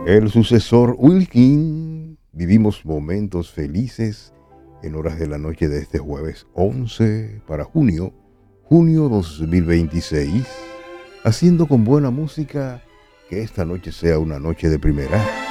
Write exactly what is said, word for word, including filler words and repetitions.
El sucesor Wilkin. Vivimos momentos felices en horas de la noche de este jueves once para junio, junio dos mil veintiséis, haciendo con buena música que esta noche sea una noche de primera.